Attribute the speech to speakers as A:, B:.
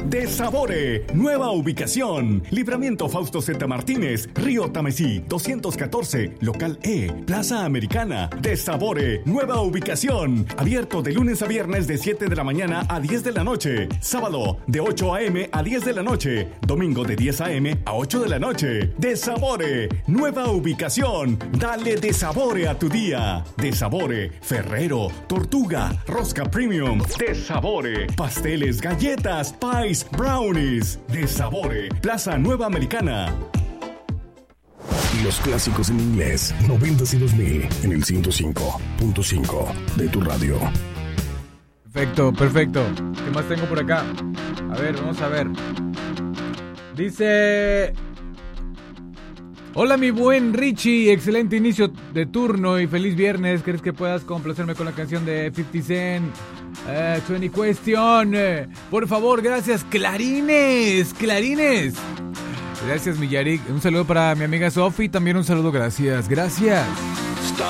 A: de Sabore. Nueva ubicación. Libramiento Fausto Z. Martínez, Río Tamesí, 214, Local E, Plaza Americana. De Sabore. Nueva ubicación. Abierto de lunes a viernes de 7 de la mañana a 10 de la noche. Sábado de 8 a.m. a 10 de la noche. Domingo de 10 a.m. a 8 de la noche. De Sabore. Nueva ubicación. Dale de Sabore a tu día. De Sabore. Ferrero, Tortuga, Rosca Premium. De Sabore. Pasteles, galletas, pies, brownies. De Sabore. Plaza Nueva Americana.
B: Los clásicos en inglés, 90s y 2000, en el 105.5 de tu radio.
C: Perfecto. ¿Qué más tengo por acá? A ver, vamos a ver. Dice... Hola mi buen Richie, excelente inicio de turno y feliz viernes. ¿Crees que puedas complacerme con la canción de 50 Cent? 20 Question. Por favor, gracias. Clarines. Gracias, Millarik. Un saludo para mi amiga Sofi. También un saludo, gracias.
D: Stop